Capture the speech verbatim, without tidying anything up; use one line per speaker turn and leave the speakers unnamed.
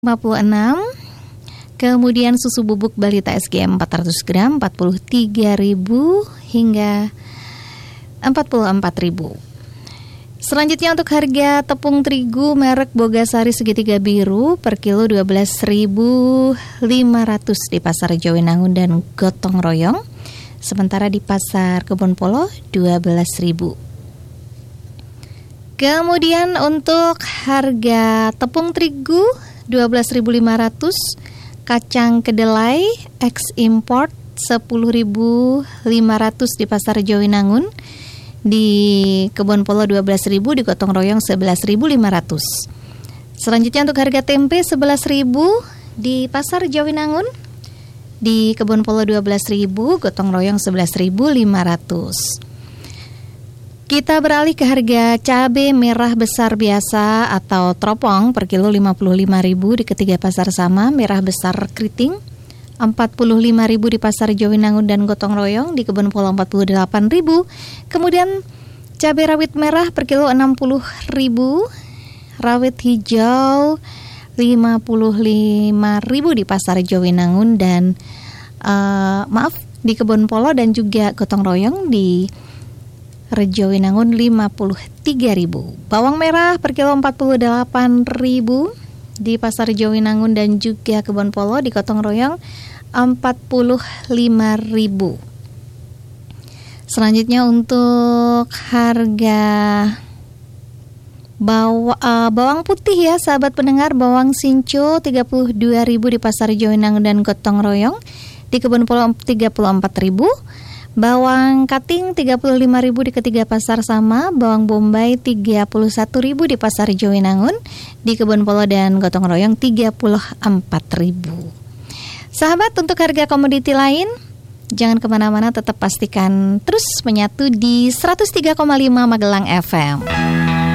lima puluh enam. Kemudian susu bubuk balita S G M empat ratus gram empat puluh tiga ribu hingga empat puluh empat ribu. Selanjutnya untuk harga tepung terigu merek Bogasari segitiga biru per kilo dua belas ribu lima ratus di pasar Jawinangun dan Gotong Royong. Sementara di pasar Kebonpolo dua belas ribu. Kemudian untuk harga tepung terigu dua belas ribu lima ratus, kacang kedelai ex import sepuluh ribu lima ratus di pasar Jawinangun, di Kebonpolo dua belas ribu, di Gotong Royong sebelas ribu lima ratus. Selanjutnya untuk harga tempe sebelas ribu di pasar Jawinangun, di Kebonpolo dua belas ribu, Gotong Royong sebelas ribu lima ratus. Kita beralih ke harga cabai merah besar biasa atau teropong per kilo lima puluh lima ribu di ketiga pasar sama, merah besar keriting empat puluh lima ribu di pasar Jawinangun dan Gotong Royong, di Kebonpolo empat puluh delapan ribu. Kemudian cabai rawit merah per kilo enam puluh ribu, rawit hijau lima puluh lima ribu di pasar Jawinangun dan uh, maaf di Kebonpolo dan juga Gotong Royong, di Rejowinangun lima puluh tiga ribu. Bawang merah per kilo empat puluh delapan ribu di pasar Jawinangun dan juga Kebonpolo, di Gotong Royong empat puluh lima ribu. Selanjutnya untuk harga bawa, uh, bawang putih ya sahabat pendengar, bawang sinco tiga puluh dua ribu di pasar Jawinangun dan Gotong Royong, di Kebonpolo tiga puluh empat ribu. Bawang kating tiga puluh lima ribu di ketiga pasar sama, bawang bombay tiga puluh satu ribu di pasar Jawinangun, di Kebonpolo dan Gotong Royong tiga puluh empat ribu. Sahabat, untuk harga komoditi lain jangan kemana-mana, tetap pastikan terus menyatu di seratus tiga koma lima Magelang F M.